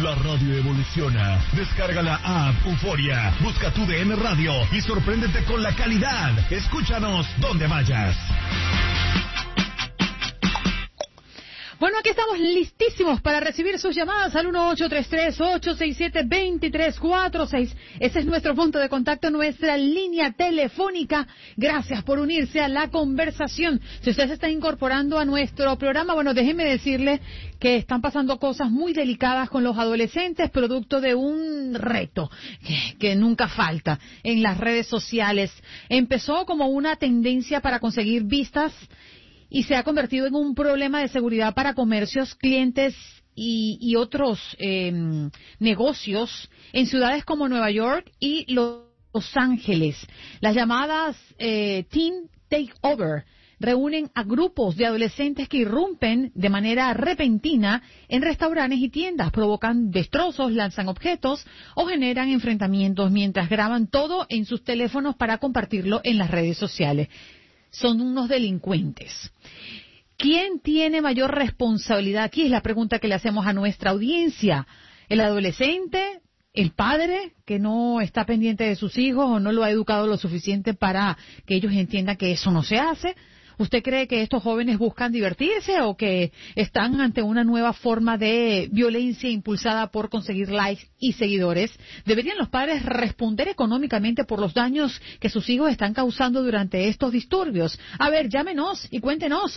La radio evoluciona. Descarga la app Euforia. Busca tu DN Radio y sorpréndete con la calidad. Escúchanos donde vayas. Bueno, aquí estamos listísimos para recibir sus llamadas al 1833-867-2346. Ese es nuestro punto de contacto, nuestra línea telefónica. Gracias por unirse a la conversación. Si usted se está incorporando a nuestro programa, bueno, déjeme decirle que están pasando cosas muy delicadas con los adolescentes, producto de un reto que nunca falta en las redes sociales. Empezó como una tendencia para conseguir vistas y se ha convertido en un problema de seguridad para comercios, clientes y otros negocios en ciudades como Nueva York y Los Ángeles. Las llamadas Teen Takeover reúnen a grupos de adolescentes que irrumpen de manera repentina en restaurantes y tiendas, provocan destrozos, lanzan objetos o generan enfrentamientos mientras graban todo en sus teléfonos para compartirlo en las redes sociales. Son unos delincuentes. ¿Quién tiene mayor responsabilidad? Aquí es la pregunta que le hacemos a nuestra audiencia. ¿El adolescente? ¿El padre que no está pendiente de sus hijos o no lo ha educado lo suficiente para que ellos entiendan que eso no se hace? ¿Usted cree que estos jóvenes buscan divertirse o que están ante una nueva forma de violencia impulsada por conseguir likes y seguidores? ¿Deberían los padres responder económicamente por los daños que sus hijos están causando durante estos disturbios? A ver, llámenos y cuéntenos.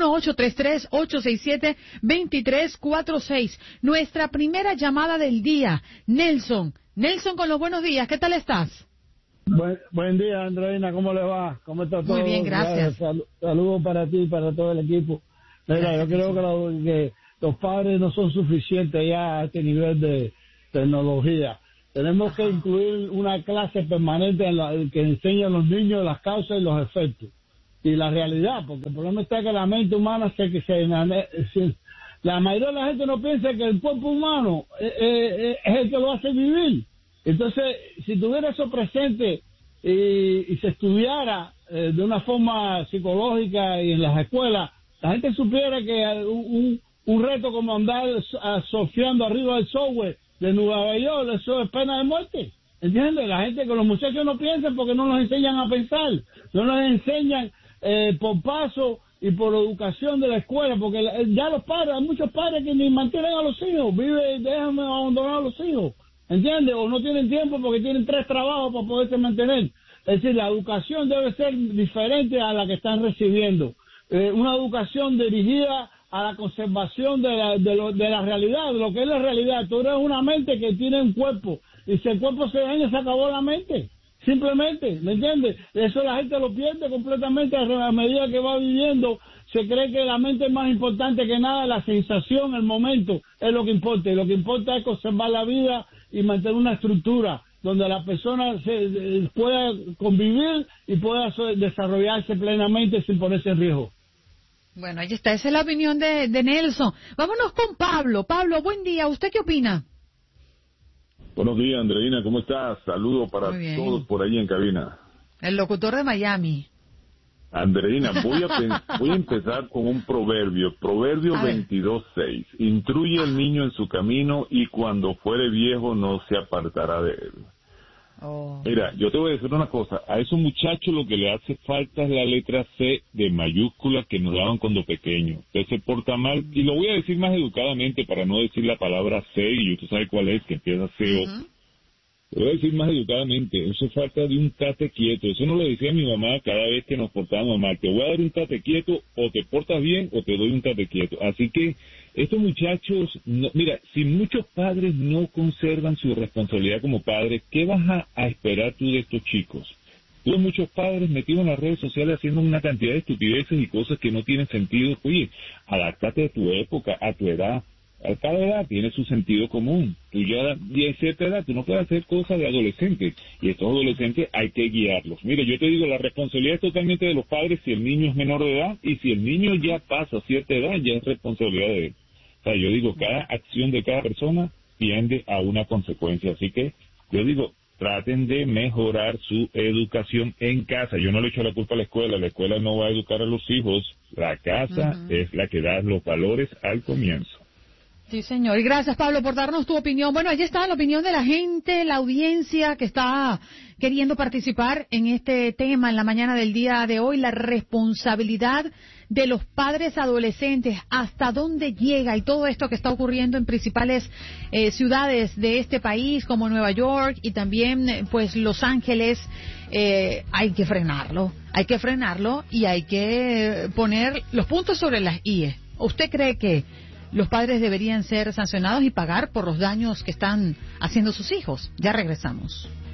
1-833-867-2346. Nuestra primera llamada del día. Nelson. Nelson, con los buenos días. ¿Qué tal estás? Buen día, Andreina, ¿cómo le va? ¿Cómo está todo? Muy bien, gracias. Saludos para ti y para todo el equipo. Mira, yo creo que los padres no son suficientes ya a este nivel de tecnología. Tenemos que incluir una clase permanente que enseñe a los niños las causas y los efectos. Y la realidad, porque el problema está que la mente humana la mayoría de la gente no piensa que el cuerpo humano es el que lo hace vivir. Entonces, si tuviera eso presente y se estudiara de una forma psicológica y en las escuelas, la gente supiera que un reto como andar surfeando arriba del subway de Nueva York, eso es pena de muerte. ¿Entiendes? La gente, que los muchachos no piensan porque no los enseñan a pensar, no los enseñan por paso y por educación de la escuela, porque ya los padres, hay muchos padres que ni mantienen a los hijos, dejan abandonar a los hijos. ¿Entiendes? O no tienen tiempo porque tienen 3 trabajos para poderse mantener. Es decir, la educación debe ser diferente a la que están recibiendo. Una educación dirigida a la conservación de la realidad, de lo que es la realidad. Tú eres una mente que tiene un cuerpo, y si el cuerpo se daña, se acabó la mente. Simplemente, ¿me entiendes? Eso la gente lo pierde completamente a medida que va viviendo. Se cree que la mente es más importante que nada, la sensación, el momento, es lo que importa. Y lo que importa es conservar la vida y mantener una estructura donde la persona pueda convivir y pueda desarrollarse plenamente sin ponerse en riesgo. Bueno, ahí está, esa es la opinión de Nelson. Vámonos con Pablo. Pablo, buen día. ¿Usted qué opina? Buenos días, Andreina, ¿cómo estás? Saludos para todos por ahí en cabina. El locutor de Miami. Andreina, voy a empezar con un proverbio 22:6. Instruye al niño en su camino y cuando fuere viejo no se apartará de él. Mira, yo te voy a decir una cosa, a esos muchachos lo que le hace falta es la letra C de mayúscula que nos daban cuando pequeños. Usted se porta mal, y lo voy a decir más educadamente para no decir la palabra C, y usted sabe cuál es, que empieza C-O. Lo voy a decir más educadamente, eso falta de un tate quieto. Eso no lo decía mi mamá cada vez que nos portábamos mal. Te voy a dar un tate quieto, o te portas bien, o te doy un tate quieto. Así que estos muchachos, mira, si muchos padres no conservan su responsabilidad como padres, ¿qué vas a esperar tú de estos chicos? Tú ves muchos padres metidos en las redes sociales haciendo una cantidad de estupideces y cosas que no tienen sentido. Oye, adáptate a tu época, a tu edad. A cada edad tiene su sentido común. Tú ya a cierta edad, tú no puedes hacer cosas de adolescentes. Y estos adolescentes hay que guiarlos. Mira, yo te digo, la responsabilidad es totalmente de los padres si el niño es menor de edad. Y si el niño ya pasa cierta edad, ya es responsabilidad de él. O sea, yo digo, cada acción de cada persona tiende a una consecuencia. Así que, yo digo, traten de mejorar su educación en casa. Yo no le echo la culpa a la escuela no va a educar a los hijos. La casa es la que da los valores al comienzo. Sí, señor. Y gracias, Pablo, por darnos tu opinión. Bueno, allí está la opinión de la gente, la audiencia que está queriendo participar en este tema en la mañana del día de hoy, la responsabilidad de los padres adolescentes, hasta dónde llega y todo esto que está ocurriendo en principales ciudades de este país como Nueva York y también pues Los Ángeles. Hay que frenarlo y hay que poner los puntos sobre las IES. ¿Usted cree que los padres deberían ser sancionados y pagar por los daños que están haciendo sus hijos? Ya regresamos.